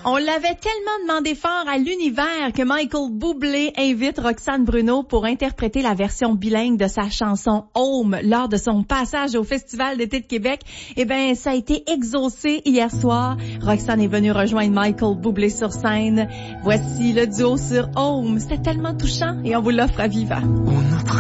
On l'avait tellement demandé fort à l'univers que Michael Bublé invite Roxane Bruno pour interpréter la version bilingue de sa chanson Home lors de son passage au Festival d'été de Québec. Eh ben, ça a été exaucé hier soir. Roxane est venue rejoindre Michael Bublé sur scène. Voici le duo sur Home. C'était tellement touchant et on vous l'offre à vivant.